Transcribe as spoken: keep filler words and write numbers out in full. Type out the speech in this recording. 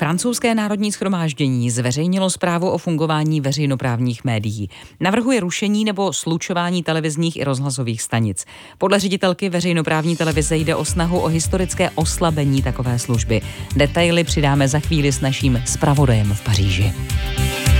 Francouzské národní shromáždění zveřejnilo zprávu o fungování veřejnoprávních médií. Navrhuje rušení nebo slučování televizních i rozhlasových stanic. Podle ředitelky veřejnoprávní televize jde o snahu o historické oslabení takové služby. Detaily přidáme za chvíli s naším zpravodajem v Paříži.